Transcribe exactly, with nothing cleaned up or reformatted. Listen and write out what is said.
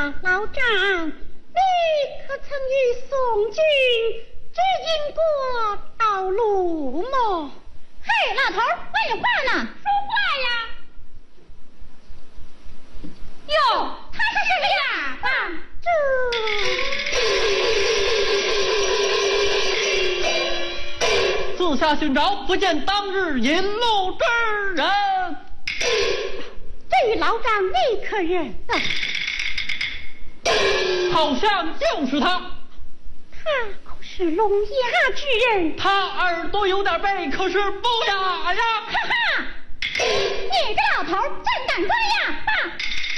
老丈，你可曾与宋军指引过道路么？ 嘿，老头，我有话呢。 说话呀！ 哟，他是什么呀？ 啊， 这四下寻找，不见当日引路之人。 这位老丈你可认得？ 好像就是他。 他可是聋哑之人。 他耳朵有点背，可是不哑呀。 哈哈，你个老头真敢说呀！啊！